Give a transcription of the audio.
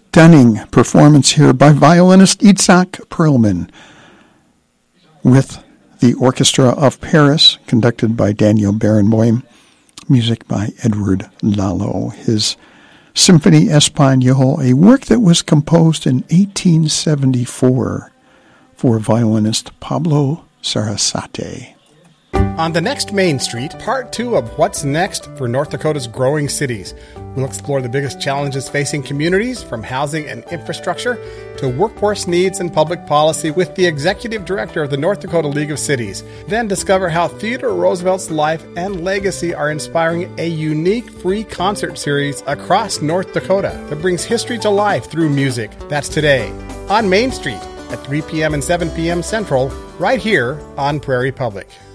stunning performance here by violinist Itzhak Perlman with the Orchestra of Paris, conducted by Daniel Barenboim, music by Edward Lalo. His Symphony Espagnole, a work that was composed in 1874 for violinist Pablo Sarasate. On the next Main Street, part 2 of What's Next for North Dakota's Growing Cities. We'll explore the biggest challenges facing communities, from housing and infrastructure to workforce needs and public policy, with the Executive Director of the North Dakota League of Cities. Then discover how Theodore Roosevelt's life and legacy are inspiring a unique free concert series across North Dakota that brings history to life through music. That's today on Main Street at 3 p.m. and 7 p.m. Central, right here on Prairie Public.